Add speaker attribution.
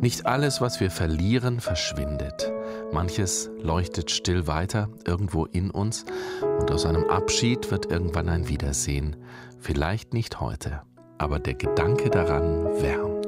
Speaker 1: Nicht alles, was wir verlieren, verschwindet. Manches leuchtet still weiter, irgendwo in uns, und aus einem Abschied wird irgendwann ein Wiedersehen. Vielleicht nicht heute, aber der Gedanke daran wärmt.